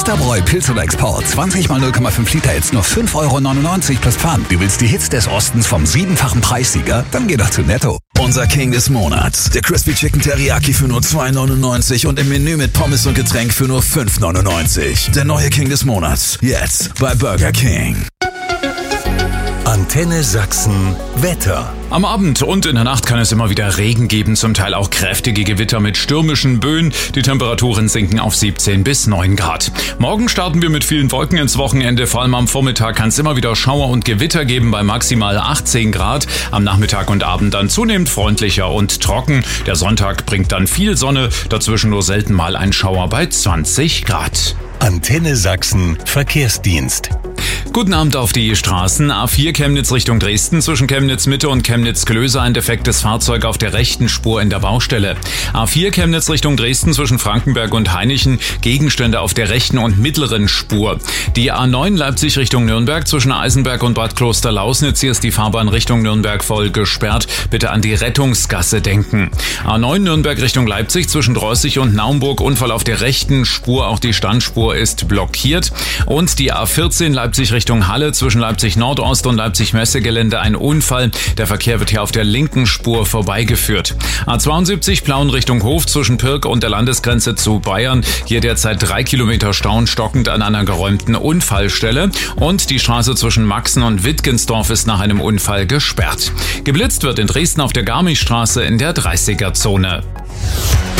Österbräu Pilz oder Export. 20 mal 0,5 Liter jetzt nur 5,99 € plus Pfand. Du willst die Hits des Ostens vom 7-fachen Preissieger? Dann geh doch zu Netto. Unser King des Monats. Der Crispy Chicken Teriyaki für nur 2,99 € und im Menü mit Pommes und Getränk für nur 5,99 €. Der neue King des Monats. Jetzt bei Burger King. Antenne Sachsen Wetter. Am Abend und in der Nacht kann es immer wieder Regen geben, zum Teil auch kräftige Gewitter mit stürmischen Böen. Die Temperaturen sinken auf 17 bis 9 Grad. Morgen starten wir mit vielen Wolken ins Wochenende. Vor allem am Vormittag kann es immer wieder Schauer und Gewitter geben bei maximal 18 Grad. Am Nachmittag und Abend dann zunehmend freundlicher und trocken. Der Sonntag bringt dann viel Sonne, dazwischen nur selten mal ein Schauer bei 20 Grad. Antenne Sachsen Verkehrsdienst. Guten Abend auf die Straßen. A4 Chemnitz Richtung Dresden zwischen Chemnitz Mitte und Chemnitz Klöser ein defektes Fahrzeug auf der rechten Spur in der Baustelle. A4 Chemnitz Richtung Dresden zwischen Frankenberg und Hainichen Gegenstände auf der rechten und mittleren Spur. Die A9 Leipzig Richtung Nürnberg zwischen Eisenberg und Bad Kloster-Lausnitz. Hier ist die Fahrbahn Richtung Nürnberg voll gesperrt. Bitte an die Rettungsgasse denken. A9 Nürnberg Richtung Leipzig zwischen Drossig und Naumburg Unfall auf der rechten Spur. Auch die Standspur ist blockiert. Und die A14 Leipzig Richtung Halle zwischen Leipzig Nordost und Leipzig Messegelände ein Unfall. Der Verkehr wird hier auf der linken Spur vorbeigeführt. A72 Plauen Richtung Hof zwischen Pirk und der Landesgrenze zu Bayern. Hier derzeit 3 Kilometer Stau stockend an einer geräumten Unfallstelle. Und die Straße zwischen Maxen und Wittgensdorf ist nach einem Unfall gesperrt. Geblitzt wird in Dresden auf der Garmischstraße in der 30er-Zone.